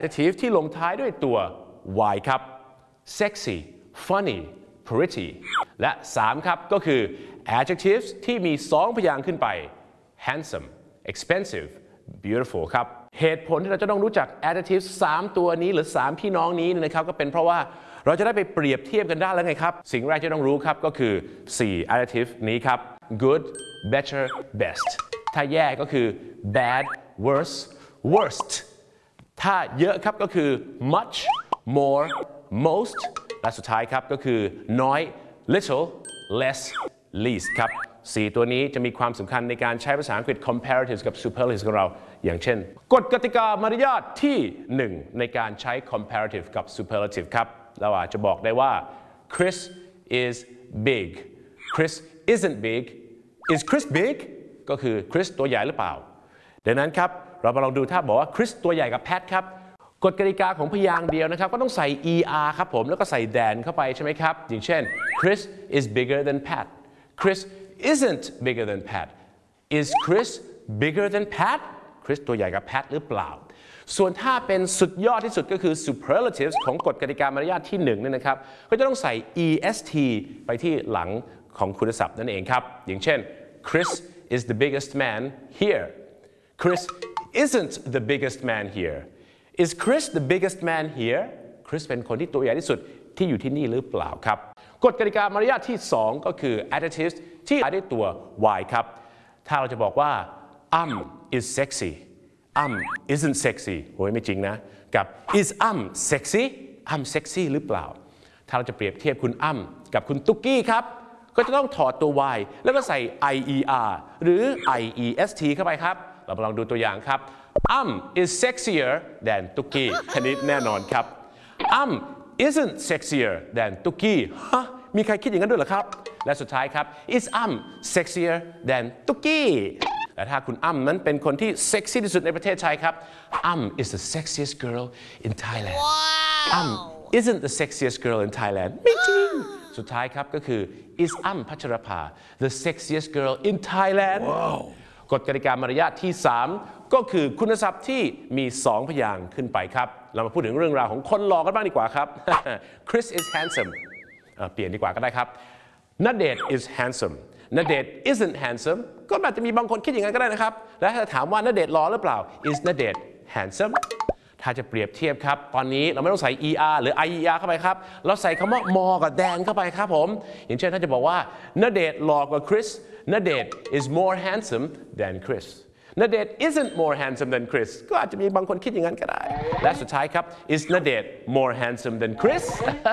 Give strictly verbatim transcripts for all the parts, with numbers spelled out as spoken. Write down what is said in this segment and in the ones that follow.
adjective ที่ลงท้ายด้วยตัว y ครับ sexy funny pretty และสามครับก็คือ adjectives ที่มีสองพยางค์ขึ้นไป handsome expensive beautiful ครับเหตุผลที่เราจะต้องรู้จัก adjectives สามตัวนี้หรือสามพี่น้องนี้นะครับก็เป็นเพราะว่าเราจะได้ไปเปรียบเทียบกันได้แล้วไงครับสิ่งแรกที่ต้องรู้ครับก็คือสี่ adjective นี้ครับ good better best ถ้าแย่ก็คือ bad worse worst ถ้าเยอะครับก็คือ much more most และสุดท้ายครับก็คือน้อย little less least ครับสี่ตัวนี้จะมีความสำคัญในการใช้ภาษาอังกฤษ comparatives กับ superlatives ของเราอย่างเช่นกฎกติกามารยาทที่หนึ่งในการใช้ comparative กับ superlative ครับเราอาจจะบอกได้ว่า Chris is big Chris isn't big is Chris big ก็คือ Chris ตัวใหญ่หรือเปล่าดังนั้นครับเรามาลองดูถ้าบอกว่า Chris ตัวใหญ่กับแพทครับกฎกติกาของพยางค์เดียวนะครับก็ต้องใส่ er ครับผมแล้วก็ใส่ than เข้าไปใช่ไหมครับอย่างเช่น Chris is bigger than Pat Chris isn't bigger than Pat is Chris bigger than Pat Chris ตัวใหญ่กับ Pat หรือเปล่าส่วนถ้าเป็นสุดยอดที่สุดก็คือ superlatives ของกฎกติกามารยาทที่หนึ่งเนี่ยนะครับก็จะต้องใส่ est ไปที่หลังของคุณศัพท์นั่นเองครับอย่างเช่น Chris is the biggest man here Chris isn't the biggest man here is Chris the biggest man here Chris เป็นคนที่ตัวใหญ่ที่สุดที่อยู่ที่นี่หรือเปล่าครับกฎกติกามารยาทที่สองก็คือ adjectives ที่ท้ายด้วยตัว y ครับถ้าเราจะบอกว่า um is sexy um isn't sexy โอ้ยไม่จริงนะกับ is um sexy um sexy หรือเปล่าถ้าเราจะเปรียบเทียบคุณ um กับคุณตุ๊กกี้ครับก็จะต้องถอดตัว y แล้วก็ใส่ ier หรือ iest เข้าไปครับเรามาลองดูตัวอย่างครับ um is sexier than ตุ๊กกี้อันนี้แน่นอนครับ um isn't sexier than ตุ๊กกี้ฮะมีใครคิดอย่างนั้นด้วยเหรอครับและสุดท้ายครับ is um sexier than ตุ๊กกี้และถ้าคุณอ้ำนั้นเป็นคนที่เซ็กซี่ที่สุดในประเทศไทยครับอ้ำ is the sexiest girl in Thailand อ้ำ isn't the sexiest girl in Thailand ไม่จริงสุดท้ายครับก็คือ is อ้ำพัชรภา the sexiest girl in Thailand กฎกติกามารยาทที่สามก็คือคุณศัพท์ที่มีสองพยางค์ขึ้นไปครับเรามาพูดถึงเรื่องราวของคนหล่อกันบ้างดีกว่าครับ Chris is handsome เปลี่ยนดีกว่าก็ได้ครับณเดชน์ is handsome ณเดชน์ isn't handsome ก็อาจจะมีบางคนคิดอย่างนั้นก็ได้นะครับและถ้าถามว่าณเดชน์หล่อหรือเปล่า is ณเดชน์ handsome ถ้าจะเปรียบเทียบครับตอนนี้เราไม่ต้องใส่ er หรือ ier เข้าไปครับเราใส่คำว่า more กับ than เข้าไปครับผมอย่างเช่นถ้าจะบอกว่าณเดชน์หล่อกว่า Chris ณเดชน์ is more handsome than Chris ณเดชน์ isn't more handsome than Chris ก็อาจจะมีบางคนคิดอย่างนั้นก็ได้และสุดท้ายครับ is ณเดชน์ more handsome than Chris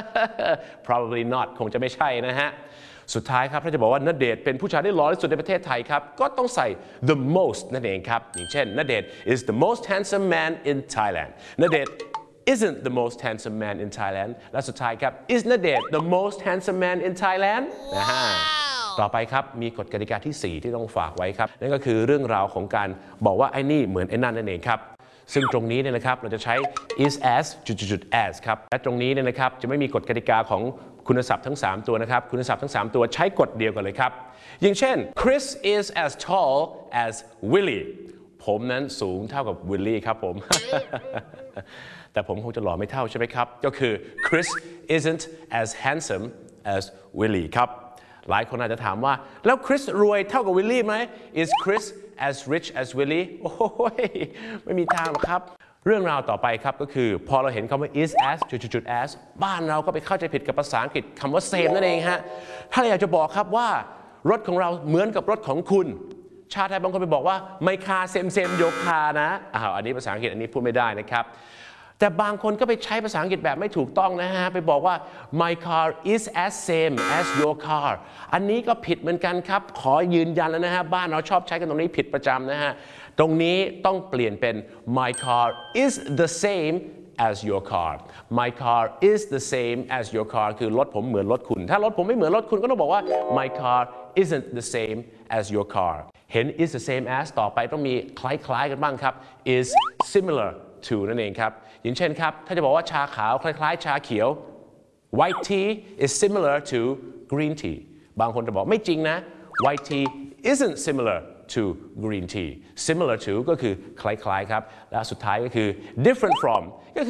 probably not คงจะไม่ใช่นะฮะสุดท้ายครับถ้าจะบอกว่าณเดชน์เป็นผู้ชายที่หล่อที่สุดในประเทศไทยครับก็ต้องใส่ the most นั่นเองครับอย่างเช่นณเดชน์ is the most handsome man in Thailand ณเดชน์ isn't the most handsome man in Thailand และสุดท้ายครับ is ณเดชน์ the most handsome man in Thailand นะฮะต่อไปครับมีกฎกติกาที่สี่ที่ต้องฝากไว้ครับนั่นก็คือเรื่องราวของการบอกว่าไอ้นี่เหมือนไอ้นั่นนั่นเองครับซึ่งตรงนี้เนี่ยนะครับเราจะใช้ is as จุดๆ as ครับและตรงนี้เนี่ยนะครับจะไม่มีกฎกติกาของคุณศัพท์ทั้งสามตัวนะครับคุณศัพท์ทั้งสามตัวใช้กฎเดียวกันเลยครับอย่างเช่น Chris is as tall as Willie ผมนั้นสูงเท่ากับ Willie ครับผม แต่ผมคงจะหล่อไม่เท่าใช่ไหมครับก็คือ Chris isn't as handsome as Willie ครับหลายคนอาจจะถามว่าแล้วคริสรวยเท่ากับวิลลี่ไหม Is Chris as rich as Willie โอ้ยไม่มีทางหรอกครับเรื่องราวต่อไปครับก็คือพอเราเห็นคำว่า is as จุดๆ as บ้านเราก็ไปเข้าใจผิดกับภาษาอังกฤษคำว่า same นั่นเองฮะถ้าเราอยากจะบอกครับว่ารถของเราเหมือนกับรถของคุณชาติไทยบางคนไปบอกว่าไม่คาเซมเซมโยคานะอ้าวอันนี้ภาษาอังกฤษอันนี้พูดไม่ได้นะครับแต่บางคนก็ไปใช้ภาษาอังกฤษแบบไม่ถูกต้องนะฮะไปบอกว่า my car is as same as your car อันนี้ก็ผิดเหมือนกันครับขอยืนยันแล้วนะฮะบ้านเราชอบใช้กันตรงนี้ผิดประจำนะฮะตรงนี้ต้องเปลี่ยนเป็น my car is the same as your car my car is the same as your car คือรถผมเหมือนรถคุณถ้ารถผมไม่เหมือนรถคุณก็ต้องบอกว่า my car isn't the same as your car เห็น is the same as ต่อไปต้องมีคล้ายๆกันบ้างครับ is similar to นั่นเองครับอย่างเช่นครับถ้าจะบอกว่าชาขาวคล้ายๆชาเขียว white tea is similar to green tea บางคนจะบอกไม่จริงนะ white tea isn't similar to green tea similar to ก็คือคล้ายๆครับและสุดท้ายก็คือ different from ก็คือ